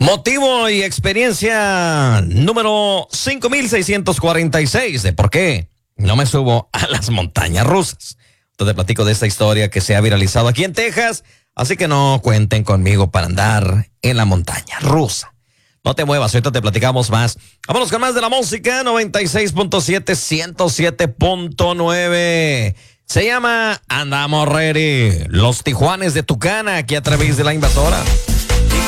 Motivo y experiencia número 5646 de por qué no me subo a las montañas rusas. Te platico de esta historia que se ha viralizado aquí en Texas, así que no cuenten conmigo para andar en la montaña rusa. No te muevas, ahorita te platicamos más. Vámonos con más de la música, 96.7, 107.9. Se llama Andamos Ready, los Tijuanes de Tucana, aquí a través de La Invasora.